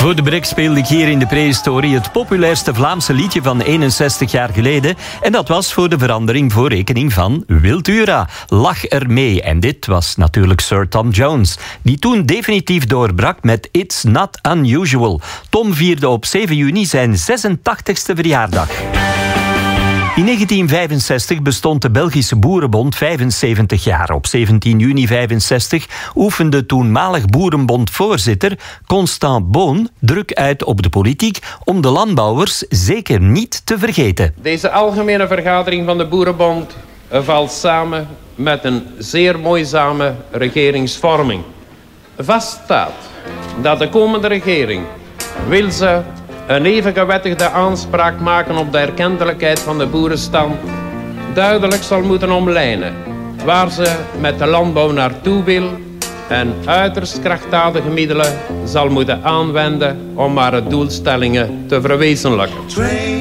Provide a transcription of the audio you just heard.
Voor de break speelde ik hier in de prehistorie het populairste Vlaamse liedje van 61 jaar geleden. En dat was voor de verandering voor rekening van Wiltura. Lach ermee. En dit was natuurlijk Sir Tom Jones, die toen definitief doorbrak met It's Not Unusual. Tom vierde op 7 juni zijn 86e verjaardag. In 1965 bestond de Belgische Boerenbond 75 jaar. Op 17 juni 65 oefende toenmalig Boerenbondvoorzitter Constant Boon druk uit op de politiek om de landbouwers zeker niet te vergeten. Deze algemene vergadering van de Boerenbond valt samen met een zeer moeizame regeringsvorming. Vast staat dat de komende regering wil ze een even gewettigde aanspraak maken op de erkentelijkheid van de boerenstand duidelijk zal moeten omlijnen waar ze met de landbouw naartoe wil en uiterst krachtdadige middelen zal moeten aanwenden om haar doelstellingen te verwezenlijken.